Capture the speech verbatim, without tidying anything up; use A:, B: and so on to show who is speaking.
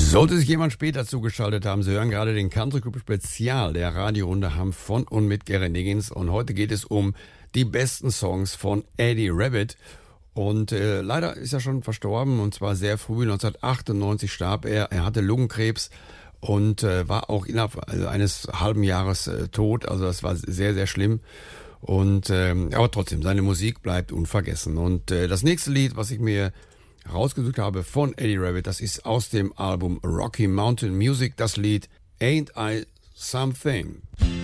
A: Sollte sich jemand später zugeschaltet haben, Sie hören gerade den Country Club Spezial der Radiorunde Hanf von und mit Gary Niggins. Und heute geht es um die besten Songs von Eddie Rabbitt. Und äh, leider ist er schon verstorben, und zwar sehr früh, neunzehnhundertachtundneunzig starb er. Er hatte Lungenkrebs und äh, war auch innerhalb eines halben Jahres äh, tot. Also das war sehr, sehr schlimm. Und ähm, aber trotzdem, seine Musik bleibt unvergessen. Und äh, das nächste Lied, was ich mir rausgesucht habe von Eddie Rabbitt, das ist aus dem Album Rocky Mountain Music, das Lied Ain't I Something.